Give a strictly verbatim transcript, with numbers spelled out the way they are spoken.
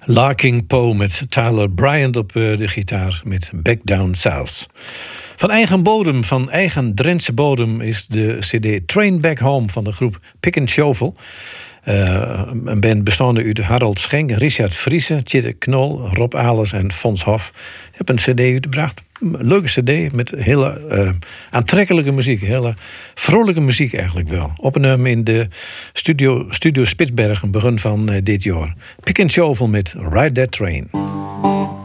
Larking Poe met Tyler Bryant op uh, de gitaar met Back Down South. Van eigen bodem, van eigen Drentse bodem is de cd Train Back Home van de groep Pick and Shovel. Uh, een band bestaande uit Harold Schenk, Richard Vriese, Tjitke Knol, Rob Alers en Fons Hof. Ik heb een cd uitgebracht. Een leuke cd met hele uh, aantrekkelijke muziek. Hele vrolijke muziek eigenlijk wel. Opgenomen in de studio, studio Spitsbergen begin van uh, dit jaar. Pick and Shovel met Ride That Train.